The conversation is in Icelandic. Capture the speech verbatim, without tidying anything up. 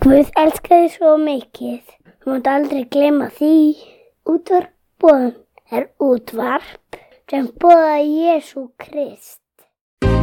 Guð elskar þig svo mikið. Þú mátt aldrei gleyma því. Útvarp boðun er útvarp sem boðar Jesú Krist.